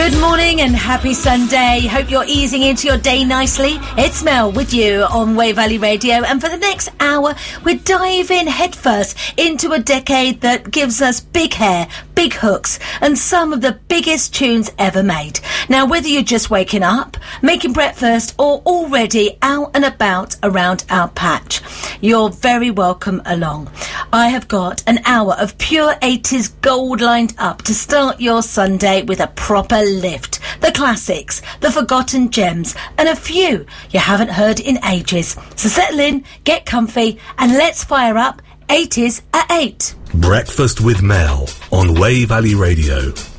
Good morning and happy Sunday. Hope you're easing into your day nicely. It's Mel with you on Wave Valley Radio, and for the next hour we're diving headfirst into a decade that gives us big hair, big hooks and some of the biggest tunes ever made. Now, whether you're just waking up, making breakfast or already out and about around our patch, you're very welcome along. I have got an hour of pure 80s gold lined up to start your Sunday with a proper lift. The classics, the forgotten gems, and a few you haven't heard in ages. So settle in, get comfy, and let's fire up 80s at 8. Breakfast with Mel on Wave Valley Radio.